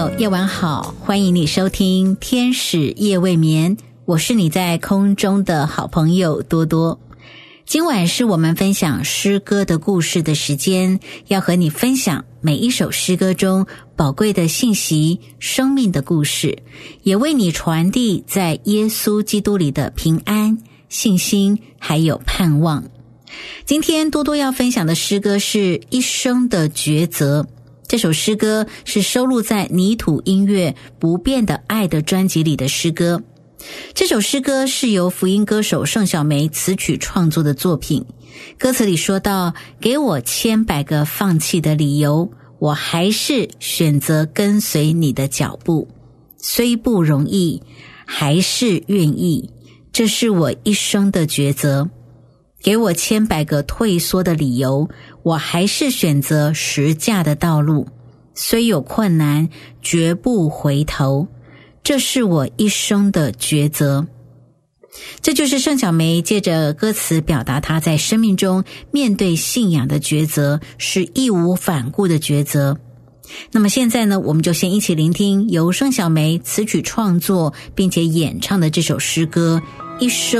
友，夜晚好，欢迎你收听天使夜未眠，我是你在空中的好朋友多多。今晚是我们分享诗歌的故事的时间，要和你分享每一首诗歌中宝贵的信息、生命的故事，也为你传递在耶稣基督里的平安、信心还有盼望。今天多多要分享的诗歌是一生的抉择。这首诗歌是收录在泥土音乐不变的爱的专辑里的诗歌。这首诗歌是由福音歌手盛小梅词曲创作的作品。歌词里说到，给我1,000,000个放弃的理由，我还是选择跟随你的脚步，虽不容易，还是愿意，这是我一生的抉择。给我1,000,000个退缩的理由，我还是选择十架的道路，虽有困难，绝不回头，这是我一生的抉择。这就是盛小梅借着歌词表达她在生命中面对信仰的抉择，是义无反顾的抉择。那么现在呢，我们就先一起聆听由盛小梅词曲创作并且演唱的这首诗歌《一生》。